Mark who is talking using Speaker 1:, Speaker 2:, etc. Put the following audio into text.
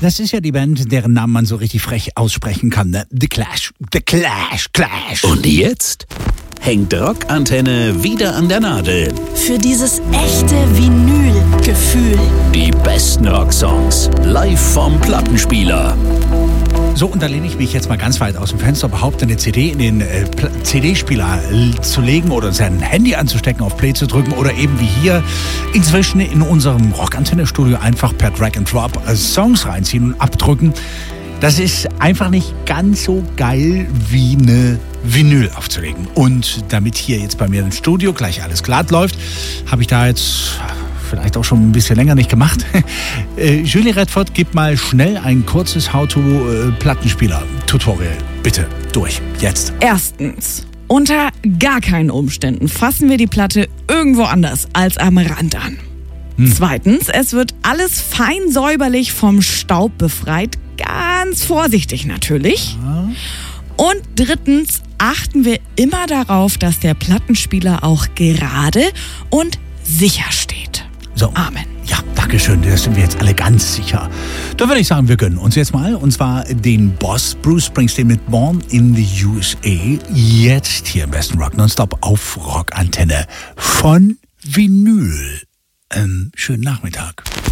Speaker 1: Das ist ja die Band, deren Namen man so richtig frech aussprechen kann. Ne? The Clash. The Clash. Clash.
Speaker 2: Und jetzt hängt Rockantenne wieder an der Nadel.
Speaker 3: Für dieses echte Vinyl-Gefühl.
Speaker 2: Die besten Rocksongs live vom Plattenspieler.
Speaker 1: So, und da lehne ich mich jetzt mal ganz weit aus dem Fenster, behaupte, eine CD in den CD-Spieler zu legen oder sein Handy anzustecken, auf Play zu drücken oder eben wie hier inzwischen in unserem Rockantenne-Studio einfach per Drag and Drop Songs reinziehen und abdrücken. Das ist einfach nicht ganz so geil wie eine Vinyl aufzulegen. Und damit hier jetzt bei mir im Studio gleich alles glatt läuft, habe ich da jetzt vielleicht auch schon ein bisschen länger nicht gemacht. Julie Redford, gib mal schnell ein kurzes How-to-Plattenspieler-Tutorial. Bitte, durch, jetzt.
Speaker 3: Erstens, unter gar keinen Umständen fassen wir die Platte irgendwo anders als am Rand an. Zweitens, es wird alles fein säuberlich vom Staub befreit, ganz vorsichtig natürlich. Und drittens, achten wir immer darauf, dass der Plattenspieler auch gerade und sicher steht.
Speaker 1: So.
Speaker 3: Amen.
Speaker 1: Ja, danke schön, da sind wir jetzt alle ganz sicher. Da würde ich sagen, wir gönnen uns jetzt mal, und zwar den Boss Bruce Springsteen mit Born in the USA, jetzt hier im besten Rock Nonstop auf Rockantenne von Vinyl. Schönen Nachmittag.